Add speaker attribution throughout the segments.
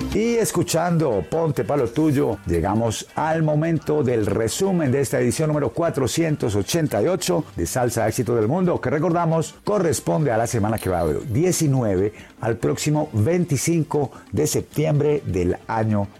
Speaker 1: Y escuchando Ponte pa' lo tuyo, llegamos al momento del resumen de esta edición número 488 de Salsa Éxito del Mundo, que recordamos corresponde a la semana que va del 19 al próximo 25 de septiembre del año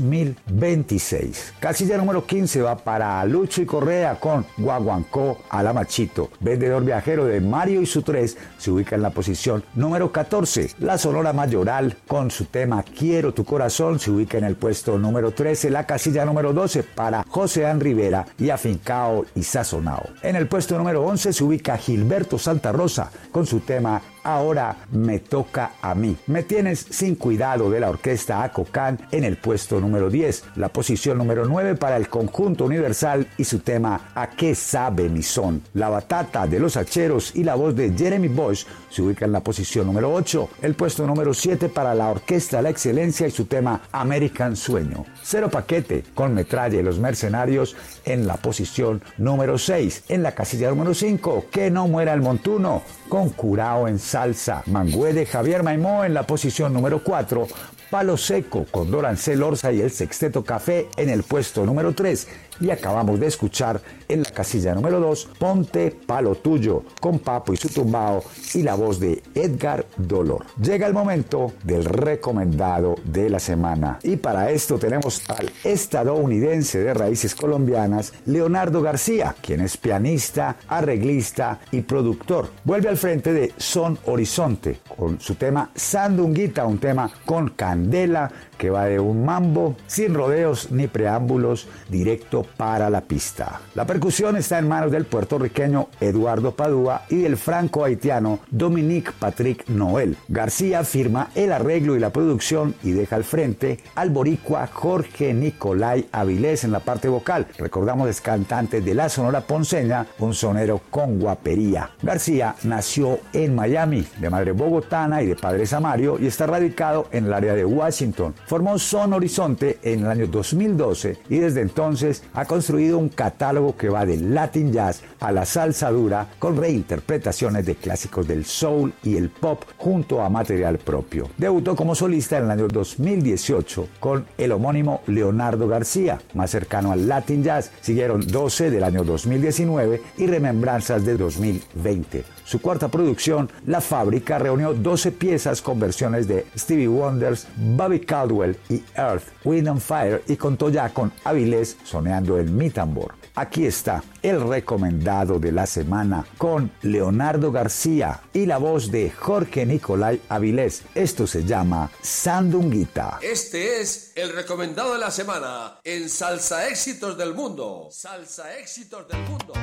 Speaker 1: 2026. Casilla número 15 va para Lucho y Correa con Guaguancó a la Machito. Vendedor Viajero de Mario y su 3 se ubica en la posición número 14. La Sonora Mayoral con su tema Quiero tu corazón se ubica en el puesto número 13. La casilla número 12 para José An Rivera y Afincao y Sazonao. En el puesto número 11 se ubica Gilberto Santa Rosa con su tema Ahora me toca a mí. Me tienes sin cuidado de la orquesta Acocán en el puesto número 10. La posición número 9 para el Conjunto Universal y su tema ¿A qué sabe mi son? La Batata de los Hacheros y la voz de Jeremy Bosch se ubica en la posición número 8. El puesto número 7 para la Orquesta La Excelencia y su tema American Sueño. Cero Paquete con Metralla y los Mercenarios en la posición número 6. En la casilla número 5, Que no muera el montuno con Curao en salsa. Mangüe de Javier Maimó en la posición número 4. Palo Seco con Dorancel Orza y el Sexteto Café en el puesto número 3. Y acabamos de escuchar en la casilla número 2 Ponte Palo Tuyo con Papo y su tumbao y la voz de Edgar Dolor. Llega el momento del recomendado de la semana y para esto tenemos al estadounidense de raíces colombianas Leonardo García, quien es pianista, arreglista y productor. Vuelve al frente de Son Horizonte con su tema Sandunguita, un tema con candela que va de un mambo sin rodeos ni preámbulos, directo para la pista. La percusión está en manos del puertorriqueño Eduardo Padua y del franco-haitiano Dominique Patrick Noel. García firma el arreglo y la producción y deja al frente al boricua Jorge Nicolai Avilés en la parte vocal. Recordamos, es cantante de la Sonora Ponceña, un sonero con guapería. García nació en Miami, de madre bogotana y de padre samario, y está radicado en el área de Washington. Formó Son Horizonte en el año 2012 y desde entonces ha construido un catálogo que va del Latin Jazz a la salsa dura con reinterpretaciones de clásicos del soul y el pop junto a material propio. Debutó como solista en el año 2018 con el homónimo Leonardo García, más cercano al Latin Jazz. Siguieron 12 del año 2019 y Remembranzas de 2020. Su cuarta producción, La Fábrica, reunió 12 piezas con versiones de Stevie Wonder, Bobby Caldwell y Earth, Wind and Fire, y contó ya con Avilés soneando el mi tambor. Aquí está el recomendado de la semana con Leonardo García y la voz de Jorge Nicolai Avilés. Esto se llama Sandunguita.
Speaker 2: Este es el recomendado de la semana en Salsa Éxitos del Mundo. Salsa Éxitos del Mundo.